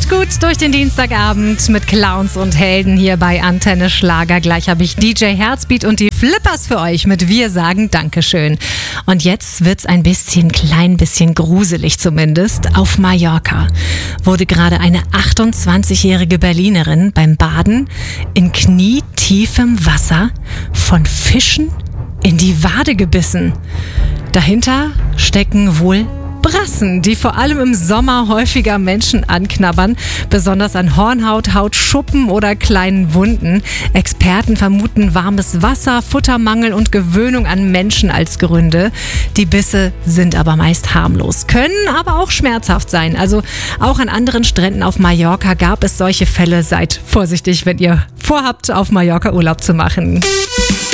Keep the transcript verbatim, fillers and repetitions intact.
Kommt gut durch den Dienstagabend mit Clowns und Helden hier bei Antenne Schlager. Gleich habe ich D J Herzbeat und die Flippers für euch mit Wir sagen Dankeschön. Und jetzt wird's ein bisschen, klein bisschen gruselig zumindest. Auf Mallorca wurde gerade eine achtundzwanzigjährige Berlinerin beim Baden in knietiefem Wasser von Fischen in die Wade gebissen. Dahinter stecken wohl Brassen, die vor allem im Sommer häufiger Menschen anknabbern, besonders an Hornhaut, Hautschuppen oder kleinen Wunden. Experten vermuten warmes Wasser, Futtermangel und Gewöhnung an Menschen als Gründe. Die Bisse sind aber meist harmlos, können aber auch schmerzhaft sein. Also auch an anderen Stränden auf Mallorca gab es solche Fälle. Seid vorsichtig, wenn ihr vorhabt, auf Mallorca Urlaub zu machen.